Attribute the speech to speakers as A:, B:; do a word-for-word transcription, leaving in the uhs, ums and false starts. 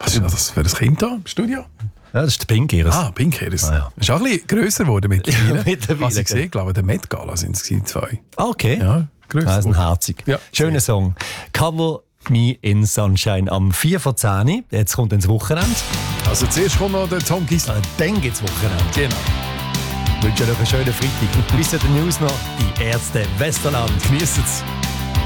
A: Was ist das für ein Kind da im Studio?
B: Ja, das ist der Pink Iris.
A: Ah, Pink Iris.
B: Ah, ja.
A: Ist auch ein bisschen grösser geworden mittlerweile.
B: Mittlerweile,
A: Was ich
B: gell.
A: gesehen, glaube ich, der Met Gala sind es gewesen, zwei.
B: Ah, okay.
A: Ja, grösser.
B: Das ist ein
A: geworden.
B: herzig.
A: Ja.
B: Schöner Song. Cover Me in Sunshine am vier vor zehn. Jetzt kommt ins Wochenende.
A: Also zuerst kommt noch der Tom Gisler.
B: Ah, dann geht's Wochenende.
A: Genau.
B: Ich wünsche euch einen schönen Freitag. Bis zu den News noch. Die Ärzte Westerland.
A: Genießt es.